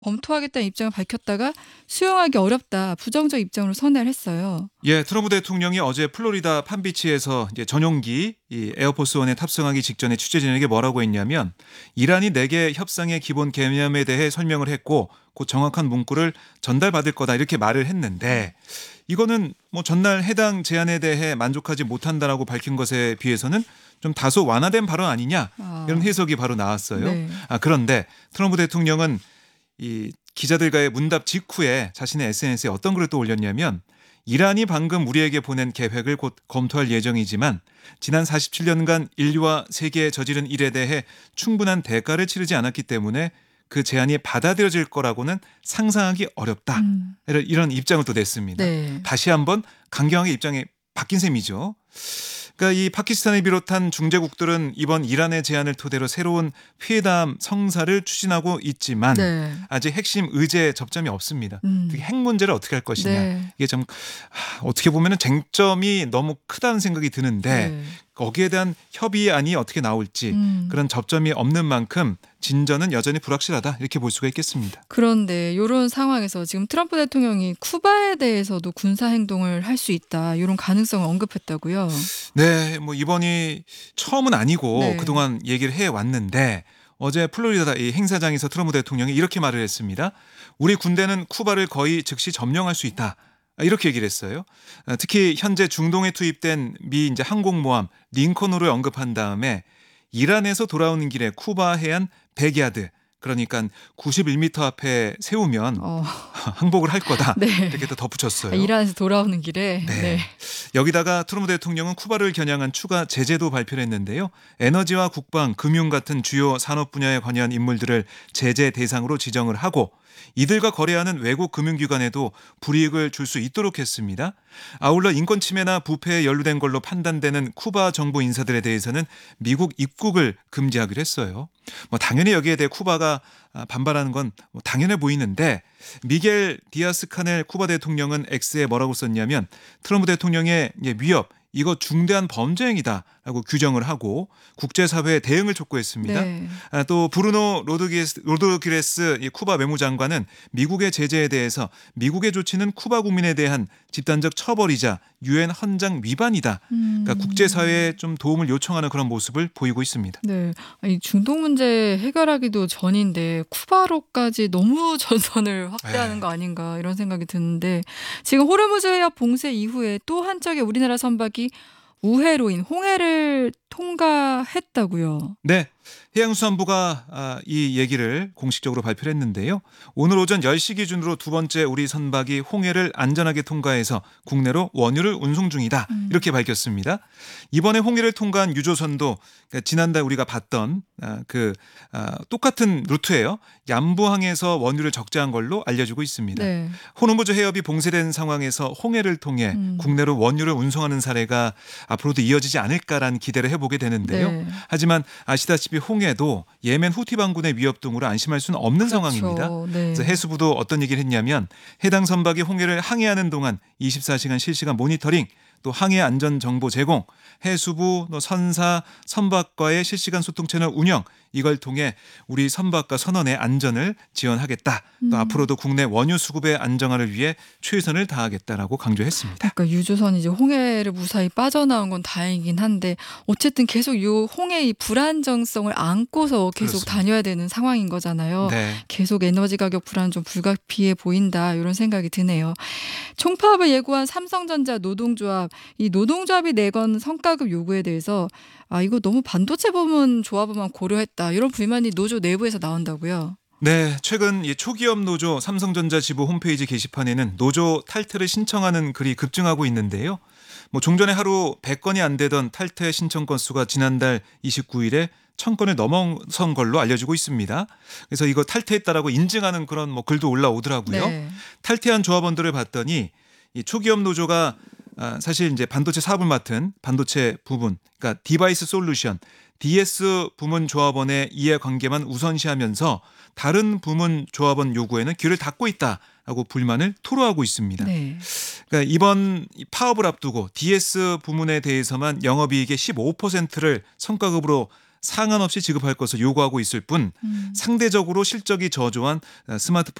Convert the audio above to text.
검토하겠다는 입장을 밝혔다가 수용하기 어렵다 부정적 입장으로 선회를 했어요. 예, 트럼프 대통령이 어제 플로리다 판비치에서 이제 전용기 이 에어포스원에 탑승하기 직전에 취재진에게 뭐라고 했냐면 이란이 내게 협상의 기본 개념에 대해 설명을 했고 곧 정확한 문구를 전달받을 거다 이렇게 말을 했는데 이거는 뭐 전날 해당 제안에 대해 만족하지 못한다라고 밝힌 것에 비해서는 좀 다소 완화된 발언 아니냐 이런 해석이 바로 나왔어요. 네. 그런데 트럼프 대통령은 이 기자들과의 문답 직후에 자신의 SNS에 어떤 글을 또 올렸냐면 이란이 방금 우리에게 보낸 계획을 곧 검토할 예정이지만 지난 47년간 인류와 세계에 저지른 일에 대해 충분한 대가를 치르지 않았기 때문에 그 제안이 받아들여질 거라고는 상상하기 어렵다. 이런 입장을 또 냈습니다. 네. 다시 한번 강경하게 입장이 바뀐 셈이죠. 그러니까 이 파키스탄을 비롯한 중재국들은 이번 이란의 제안을 토대로 새로운 회담 성사를 추진하고 있지만 네. 아직 핵심 의제 접점이 없습니다. 특히 핵 문제를 어떻게 할 것이냐. 네. 이게 좀 어떻게 보면 쟁점이 너무 크다는 생각이 드는데 네. 거기에 대한 협의안이 어떻게 나올지 그런 접점이 없는 만큼 진전은 여전히 불확실하다 이렇게 볼 수가 있겠습니다. 그런데 이런 상황에서 지금 트럼프 대통령이 쿠바에 대해서도 군사 행동을 할 수 있다 이런 가능성을 언급했다고요. 네, 뭐 이번이 처음은 아니고 네. 그동안 얘기를 해 왔는데 어제 플로리다 이 행사장에서 트럼프 대통령이 이렇게 말을 했습니다. 우리 군대는 쿠바를 거의 즉시 점령할 수 있다. 이렇게 얘기를 했어요. 특히 현재 중동에 투입된 미 이제 항공모함 링컨호를 언급한 다음에 이란에서 돌아오는 길에 쿠바 해안 100야드 그러니까 91m 앞에 세우면 항복을 할 거다. 네. 이렇게 또 덧붙였어요. 이란에서 돌아오는 길에. 네. 네. 여기다가 트럼프 대통령은 쿠바를 겨냥한 추가 제재도 발표를 했는데요. 에너지와 국방, 금융 같은 주요 산업 분야에 관여한 인물들을 제재 대상으로 지정을 하고 이들과 거래하는 외국 금융기관에도 불이익을 줄 수 있도록 했습니다. 아울러 인권 침해나 부패에 연루된 걸로 판단되는 쿠바 정부 인사들에 대해서는 미국 입국을 금지하기로 했어요. 뭐 당연히 여기에 대해 쿠바가 반발하는 건 당연해 보이는데 미겔 디아스 카넬 쿠바 대통령은 X에 뭐라고 썼냐면 트럼프 대통령의 위협 이거 중대한 범죄 행위다라고 규정을 하고 국제사회에 대응을 촉구했습니다. 네. 또 브루노 로드리게스 쿠바 외무장관은 미국의 제재에 대해서 미국의 조치는 쿠바 국민에 대한 집단적 처벌이자 유엔 헌장 위반이다. 그러니까 국제사회에 좀 도움을 요청하는 그런 모습을 보이고 있습니다. 네. 이 중동 문제 해결하기도 전인데 쿠바로까지 너무 전선을 확대하는 거 아닌가 이런 생각이 드는데 지금 호르무즈 해협 봉쇄 이후에 또 한 척의 우리나라 선박이 우회로인 홍해를 통과했다고요. 네. 해양수산부가 이 얘기를 공식적으로 발표를 했는데요. 오늘 오전 10시 기준으로 두 번째 우리 선박이 홍해를 안전하게 통과해서 국내로 원유를 운송 중이다. 이렇게 밝혔습니다. 이번에 홍해를 통과한 유조선도 그러니까 지난달 우리가 봤던 똑같은 루트예요. 얌부항에서 원유를 적재한 걸로 알려지고 있습니다. 네. 호르무즈 해협이 봉쇄된 상황에서 홍해를 통해 국내로 원유를 운송하는 사례가 앞으로도 이어지지 않을까라는 기대를 해보게 되는데요. 네. 하지만 아시다시피 홍해도 예멘 후티 반군의 위협 등으로 안심할 수는 없는 상황입니다. 네. 그래서 해수부도 어떤 얘기를 했냐면 해당 선박이 홍해를 항해하는 동안 24시간 실시간 모니터링 또 항해 안전 정보 제공, 해수부, 선사, 선박과의 실시간 소통 채널 운영 이걸 통해 우리 선박과 선원의 안전을 지원하겠다. 또 앞으로도 국내 원유 수급의 안정화를 위해 최선을 다하겠다라고 강조했습니다. 그러니까 유조선이 이제 홍해를 무사히 빠져나온 건 다행이긴 한데 어쨌든 계속 이 홍해의 불안정성을 안고서 계속 그렇습니다. 다녀야 되는 상황인 거잖아요. 네. 계속 에너지 가격 불안 좀 불가피해 보인다 이런 생각이 드네요. 총파업을 예고한 삼성전자 노동조합 이 노동조합이 내건 성과급 요구에 대해서 이거 너무 반도체 부문 조합만 고려했다 이런 불만이 노조 내부에서 나온다고요. 네, 최근 이 초기업 노조 삼성전자 지부 홈페이지 게시판에는 노조 탈퇴를 신청하는 글이 급증하고 있는데요. 뭐 종전에 하루 100건이 안 되던 탈퇴 신청 건수가 지난달 29일에 1000건을 넘어선 걸로 알려지고 있습니다. 그래서 이거 탈퇴했다라고 인증하는 그런 뭐 글도 올라오더라고요. 네. 탈퇴한 조합원들을 봤더니 이 초기업 노조가 사실 이제 반도체 사업을 맡은 반도체 부분, 그러니까 디바이스 솔루션, DS 부문 조합원의 이해관계만 우선시하면서 다른 부문 조합원 요구에는 귀를 닫고 있다라고 불만을 토로하고 있습니다. 네. 그러니까 이번 파업을 앞두고 DS 부문에 대해서만 영업이익의 15%를 성과급으로 상한없이 지급할 것을 요구하고 있을 뿐 상대적으로 실적이 저조한 스마트폰